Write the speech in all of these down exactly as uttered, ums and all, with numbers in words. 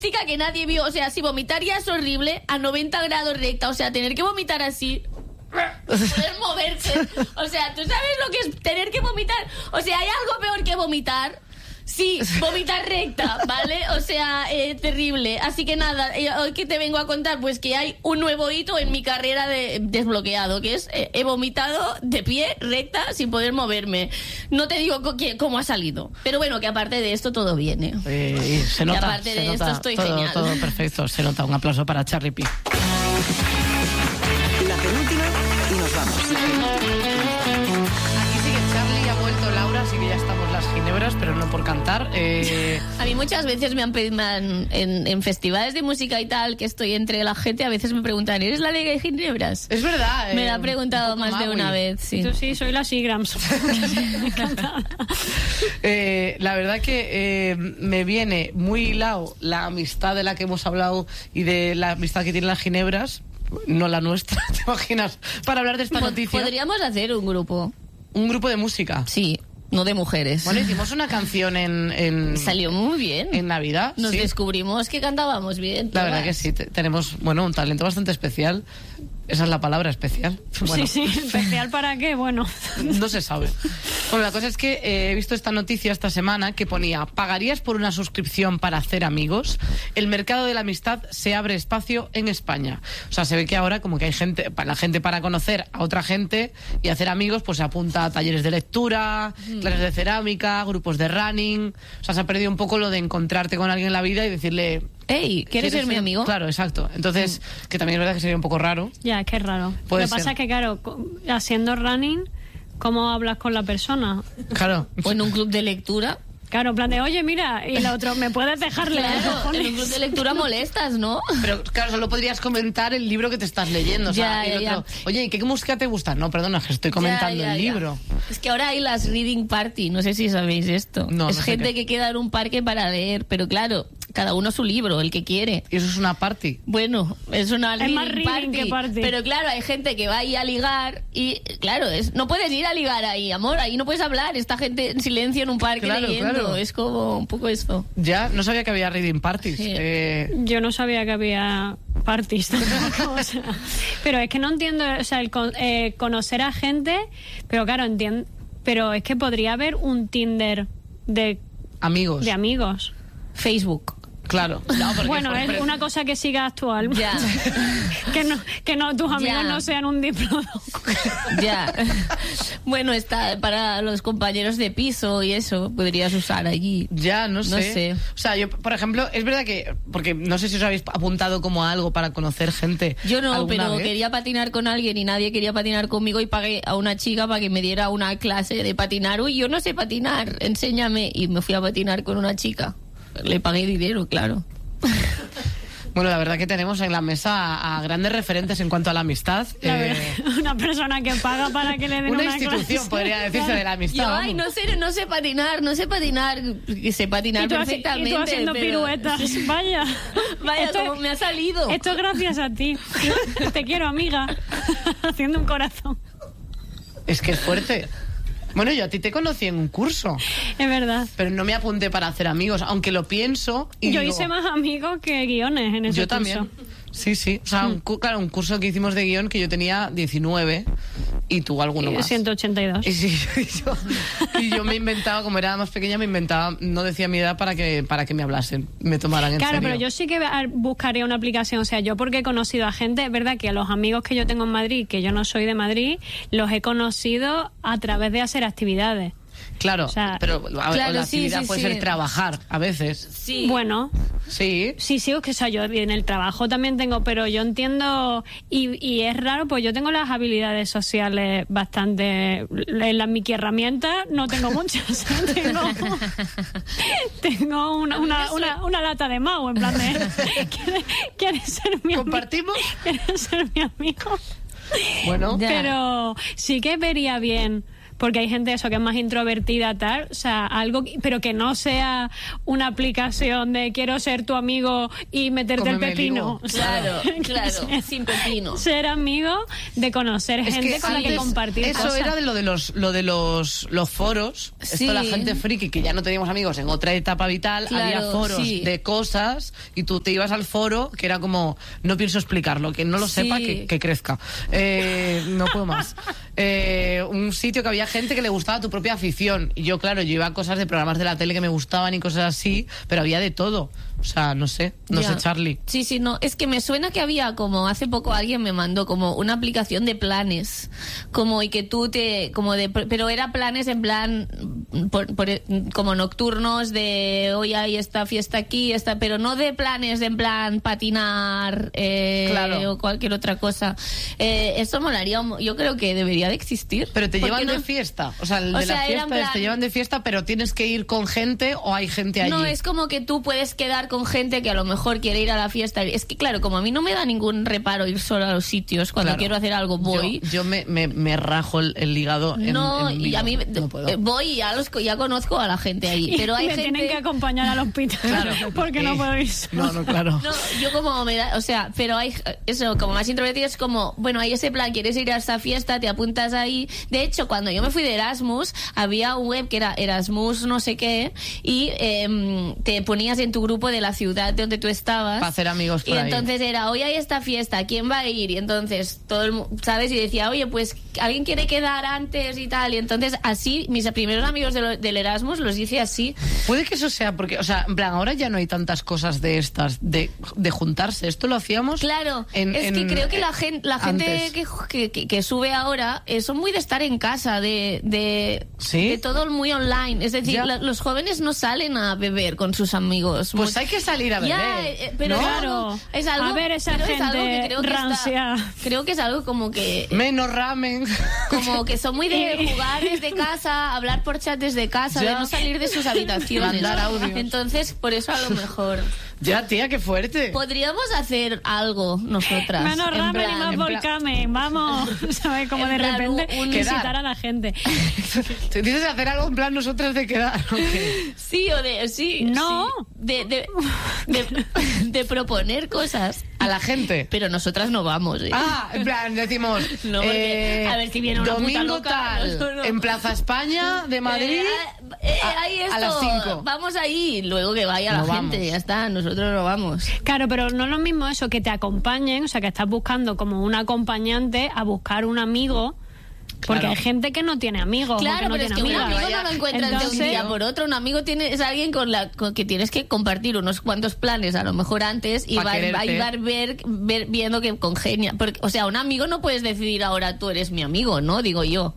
que nadie vio, o sea, si vomitar ya es horrible, a noventa grados recta, o sea, tener que vomitar así, poder moverse, o sea, ¿tú sabes lo que es tener que vomitar? O sea, ¿hay algo peor que vomitar? Sí, vomitar recta, ¿vale? O sea, eh, terrible. Así que nada, eh, hoy que te vengo a contar, pues que hay un nuevo hito en mi carrera de desbloqueado, que es, eh, he vomitado de pie, recta, sin poder moverme. No te digo co- que, cómo ha salido, pero bueno, que aparte de esto todo viene. Eh, se nota, y aparte se de nota, esto estoy todo, genial. todo perfecto, se nota. Un aplauso para Charlie P. La penúltima y nos vamos. Aquí sigue Charlie, ha vuelto Laura, así que ya estamos las ginebras, pero no por cantar. Eh... A mí muchas veces me han pedido me han- en, en festivales de música y tal, que estoy entre la gente, a veces me preguntan, ¿eres la de Ginebras? Es verdad. Me eh, la han preguntado un poco más de Maui. una vez, sí. Yo sí, soy la Seagrams. Eh, la verdad que eh, me viene muy hilado la amistad de la que hemos hablado y de la amistad que tienen las ginebras, no la nuestra, ¿te imaginas? Para hablar de esta Po- noticia. Podríamos hacer un grupo, Un grupo de música. sí, no de mujeres. Bueno, hicimos una canción en, en, Salió muy bien. en Navidad. Nos sí. descubrimos que cantábamos bien. La verdad todas. que sí, te- tenemos, bueno, un talento bastante especial. Esa es la palabra, especial. Bueno, Sí, sí, especial para qué, bueno. no se sabe. Bueno, la cosa es que eh, he visto esta noticia esta semana que ponía: ¿pagarías por una suscripción para hacer amigos? El mercado de la amistad se abre espacio en España. O sea, se ve que ahora como que hay gente, para la gente para conocer a otra gente y hacer amigos, pues se apunta a talleres de lectura, clases de cerámica, grupos de running. O sea, se ha perdido un poco lo de encontrarte con alguien en la vida y decirle... Ey, ¿quieres ser mi amigo? Claro, exacto. Entonces, que también es verdad que sería un poco raro. Ya, es que es raro. Puede Lo que pasa ser. es que, claro, co- haciendo running, ¿cómo hablas con la persona? Claro. O en un club de lectura. Claro, en plan de, oye, mira, y la otra, ¿me puedes dejar leer? Claro, cojones? en un club de lectura molestas, ¿no? Pero claro, solo podrías comentar el libro que te estás leyendo. O sea, Ya, el ya, otro, oye, ¿y qué música te gusta? No, perdona, que estoy comentando Ya, ya, el ya. libro. Es que ahora hay las reading party, no sé si sabéis esto. No, es no sé gente qué. que queda en un parque para leer, pero claro, cada uno su libro, el que quiere. Y eso es una party. Bueno, es una Es reading, más reading party, que party. pero claro, hay gente que va ahí a ligar y claro, es, no puedes ir a ligar ahí, amor, ahí no puedes hablar, esta gente en silencio en un parque Claro, leyendo, claro. es como un poco esto. Ya, no sabía que había reading parties. Sí. Eh, Yo no sabía que había parties tampoco, o sea, pero es que no entiendo, o sea, el con- eh, conocer a gente, pero claro, entiendo, pero es que podría haber un Tinder de, amigos. de amigos. Facebook. Claro. No, porque Bueno, por- es pero- una cosa que siga actual. Ya. que no, que no, tus amigos Ya. no sean un diplodocus. Ya. Bueno, está para los compañeros de piso y eso, podrías usar allí. Ya, no sé. No sé. O sea, yo, por ejemplo, es verdad que, porque no sé si os habéis apuntado como a algo para conocer gente. Yo no, alguna pero vez. quería patinar con alguien y nadie quería patinar conmigo y pagué a una chica para que me diera una clase de patinar. Uy, yo no sé patinar, enséñame. Y me fui a patinar con una chica. Le pagué dinero, claro. Bueno, la verdad que tenemos en la mesa a, a grandes referentes en cuanto a la amistad. La Eh, verdad, una persona que paga para que le den una una, institución, clase. podría decirse, de la amistad. Yo, vamos. ay, no sé, no sé patinar, no sé patinar. Que sé patinar Y tú, haci- perfectamente. y tú haciendo pero- piruetas. Vaya. Vaya, Esto- como me ha salido. Esto es gracias a ti. Te quiero, amiga. Haciendo un corazón. Es que es fuerte. Bueno, yo a ti te conocí en un curso, Es verdad. pero no me apunté para hacer amigos, aunque lo pienso y Yo digo, hice más amigos que guiones en ese yo curso. también. Sí, sí. O sea, un, cu- claro, un curso que hicimos de guión que yo tenía diecinueve y tú alguno Y más. ciento ochenta y dos. Y, sí, y yo, y yo me inventaba, como era más pequeña, me inventaba, no decía mi edad para que para que me hablasen, me tomaran en Claro, serio. pero yo sí que a- buscaría una aplicación. O sea, yo porque he conocido a gente, es verdad que a los amigos que yo tengo en Madrid, que yo no soy de Madrid, los he conocido a través de hacer actividades. Claro, o sea, pero a ver, claro, la sí, actividad sí, puede sí. ser trabajar a veces. Sí. Bueno, Sí. sí, sí, es que o sea, yo en el trabajo también tengo, pero yo entiendo, y, y es raro, pues yo tengo las habilidades sociales bastante, en las Mickey herramientas no tengo muchas, tengo, tengo una, una, una, una lata de Mau, en plan de, ¿quieres, quieres ser mi amigo? ¿Compartimos? ¿Quieres ser mi amigo? Bueno, Ya. Pero sí que vería bien, porque hay gente eso que es más introvertida, tal, o sea, algo, pero que no sea una aplicación de quiero ser tu amigo y meterte Cómeme el el pepino. higo. O sea, Claro, que claro, sea- sin pepino. Ser amigo, de conocer Es gente que con la que antes compartir eso cosas. era de lo de los lo de los los foros. Sí. Esto la gente friki que ya no teníamos amigos en otra etapa vital, Claro, había foros sí. de cosas y tú te ibas al foro que era como no pienso explicarlo, que no lo Sí. sepa que, que crezca. Eh, no puedo más. Eh, un sitio que había gente que le gustaba tu propia afición y yo claro, yo iba a cosas de programas de la tele que me gustaban y cosas así, pero había de todo. O sea, no sé, no Ya. sé, Charlie. Sí, sí, no. Es que me suena que había como hace poco alguien me mandó como una aplicación de planes, como y que tú te, como de, pero era planes en plan, por- por- como nocturnos de hoy hay esta fiesta aquí, esta, pero no de planes en plan patinar eh, Claro. o cualquier otra cosa. Eh, eso molaría, un- yo creo que debería de existir. Pero te ¿Por llevan qué de no? fiesta. O sea, el O de sea, la era en fiesta es plan- te llevan de fiesta, pero tienes que ir con gente o hay gente allí. No, es como que tú puedes quedar con gente que a lo mejor quiere ir a la fiesta. Es que, claro, como a mí no me da ningún reparo ir solo a los sitios, cuando Claro. quiero hacer algo voy. Yo, yo me, me, me rajo el, el hígado en, no, en y vivo. a mí No puedo. eh, voy y ya, los, ya conozco a la gente ahí. Pero hay me gente... tienen que acompañar al hospital Claro. porque no Eh, puedo ir sola. No, no, claro. No, yo como me da, o sea, pero hay eso, como más introvertido es como, bueno, hay ese plan, quieres ir a esta fiesta, te apuntas ahí. De hecho, cuando yo me fui de Erasmus, había un web que era Erasmus no sé qué, y em, te ponías en tu grupo de la ciudad de donde tú estabas. Para hacer amigos por Y ahí. entonces era, hoy hay esta fiesta, ¿quién va a ir? Y entonces todo el mu- ¿sabes? Y decía, oye, pues alguien quiere quedar antes y tal. Y entonces así, mis primeros amigos de lo- del Erasmus los hice así. Puede que eso sea porque, o sea, en plan, ahora ya no hay tantas cosas de estas, de, de juntarse. Esto lo hacíamos. Claro, en- es que en- creo que la gente, la gente antes. que, que, que- que sube ahora eh, son muy de estar en casa, de, de, ¿Sí? de todo muy online. Es decir, Ya. la- los jóvenes no salen a beber con sus amigos. Pues Muy- hay que salir a beber. Ya, eh, pero ¿no? Claro. es algo, A ver esa pero es algo gente que creo que está- rancia. creo que es algo como que Menos ramen. como que son muy de jugar desde casa, hablar por chat desde casa, Ya. de no salir de sus habitaciones. Mandar audios. Entonces, por eso a lo mejor Ya, tía, qué fuerte. podríamos hacer algo nosotras. Menos en ramen y plan- más en plan- volcamen, vamos, ¿sabes? Como En de plan, repente un- un- visitar quedar. a la gente. ¿Te dices hacer algo en plan nosotras de quedar? ¿O qué? Sí, o de, sí. No. sí. De, de, de, de proponer cosas. A la gente. Pero nosotras no vamos, ¿eh? Ah, en plan, decimos. No, porque, eh, a ver si viene una puta domingo loca, tal, no, no. en Plaza España de Madrid. Eh, eh, a- ahí a esto, las cinco. Vamos ahí, luego que vaya la No gente, vamos. ya está, nosotros no vamos. Claro, pero no es lo mismo eso, que te acompañen, o sea, que estás buscando como un acompañante a buscar un amigo, porque Claro. hay gente que no tiene amigos, o que Claro, no pero es tiene que un amigas. amigo no lo encuentras de un Entonces- día por otro. Un amigo tiene, es alguien con la con que tienes que compartir unos cuantos planes, a lo mejor antes, y Pa' va, va a quererte. ayudar ver, ver viendo que congenia. Porque, o sea, un amigo no puedes decidir ahora tú eres mi amigo, ¿no? Digo yo.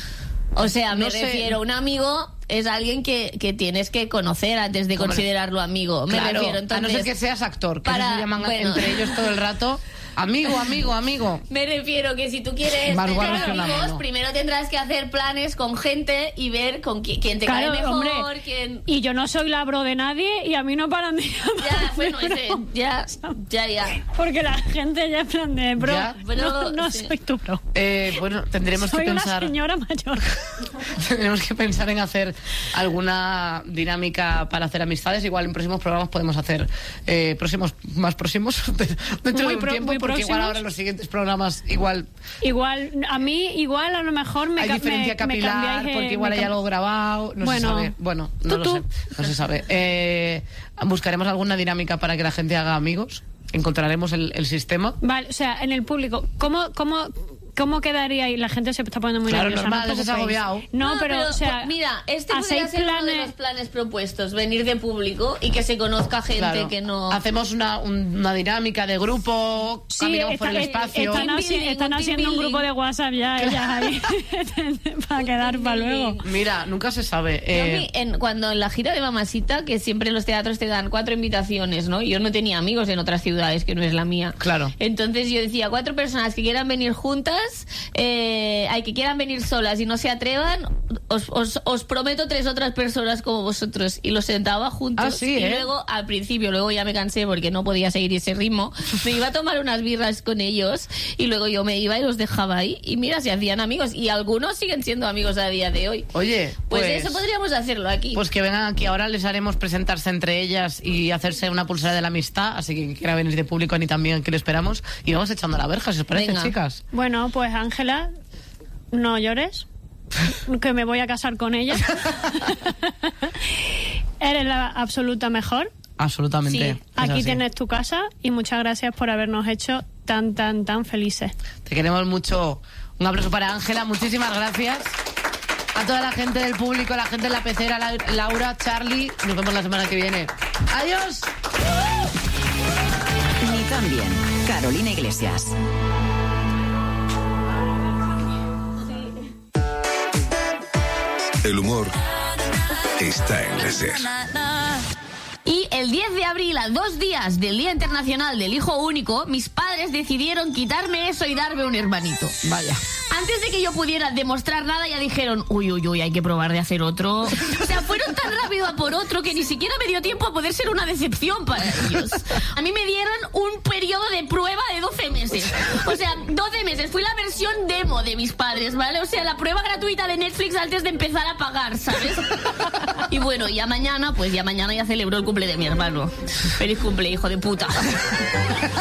O sea, me No sé. refiero, un amigo es alguien que, que tienes que conocer antes de Hombre. considerarlo amigo. Me Claro, refiero, a no entonces. ser que seas actor, que para- eso se llaman bueno. entre ellos todo el rato. Amigo, amigo, amigo. Me refiero que si tú quieres Más tener guarros que una amigos, mano. primero tendrás que hacer planes con gente y ver con qui- quién te Claro, cae mejor, hombre. quién... Y yo no soy la bro de nadie y a mí no paran de llamar. Ya, bueno, ese, ya, ya, ya. Porque la gente ya es plan de bro. Ya. no no Sí. soy tu bro. Eh, bueno, tendremos Soy que una pensar. señora mayor. Tendremos que pensar en hacer alguna dinámica para hacer amistades. Igual en próximos programas podemos hacer eh, próximos, más próximos dentro Muy de un pro- tiempo, muy porque igual próximos. ahora en los siguientes programas igual Igual, a mí, igual a lo mejor me hay ca- diferencia me- me capilar, cambiáis, eh, porque igual me hay cam- algo grabado, no Bueno. se sabe. Bueno, no Tú, lo tú. sé, no se sabe. Eh, buscaremos alguna dinámica para que la gente haga amigos. Encontraremos el, el sistema. Vale, o sea, en el público, ¿cómo, cómo, cómo quedaría ahí? La gente se está poniendo muy Claro, nerviosa. normal, no os estás preocupéis. agobiado. No, pero, o sea, pues, mira, este podría hacéis ser uno de planes- los planes propuestos, venir de público y que se conozca gente Claro. que no... Hacemos una, un- una dinámica de grupo, Sí, caminamos por está- el eh, espacio. están, Team haci- building, están un team haciendo un building. grupo de WhatsApp ya, ellas ahí, para quedar para luego. Mira, nunca se sabe. Yo eh, a mí, en- cuando en la gira de Mamacita, que siempre en los teatros te dan cuatro invitaciones, ¿no? Yo no tenía amigos en otras ciudades que no es la mía. Claro. Entonces yo decía, cuatro personas que quieran venir juntas amigas, eh, hay que quieran venir solas y no se atrevan, os, os, os prometo tres otras personas como vosotros. Y los sentaba juntos. Ah, sí, y ¿eh? luego, al principio, luego ya me cansé porque no podía seguir ese ritmo. Me iba a tomar unas birras con ellos y luego yo me iba y los dejaba ahí. Y mira, se hacían amigos. Y algunos siguen siendo amigos a día de hoy. Oye, Pues, pues, eso podríamos hacerlo aquí. pues que vengan aquí. Ahora les haremos presentarse entre ellas y hacerse una pulsera de la amistad. Así que quien quiera venir de público, ni también que le esperamos. Y vamos echando la verja, si os parece, Venga. chicas. Bueno, pues Ángela, no llores, que me voy a casar con ella. Eres la absoluta mejor. Absolutamente. Sí. es Aquí así. tienes tu casa y muchas gracias por habernos hecho tan, tan, tan felices. Te queremos mucho. Un aplauso para Ángela. Muchísimas gracias. A toda la gente del público, a la gente de la pecera, la- Laura, Charlie. Nos vemos la semana que viene. ¡Adiós! Ni tan bien. Carolina Iglesias. El humor está en la SER. Y el diez de abril, a dos días del Día Internacional del Hijo Único, mis padres decidieron quitarme eso y darme un hermanito. Vaya. Antes de que yo pudiera demostrar nada, ya dijeron, uy, uy, uy, hay que probar de hacer otro. O sea, fueron tan rápido a por otro que ni siquiera me dio tiempo a poder ser una decepción para ellos. A mí me dieron un periodo de prueba de doce meses. O sea, doce meses. Fui la versión demo de mis padres, ¿vale? O sea, la prueba gratuita de Netflix antes de empezar a pagar, ¿sabes? Y bueno, ya mañana, pues ya mañana ya celebro el cumple de mi hermano. Feliz cumple, hijo de puta.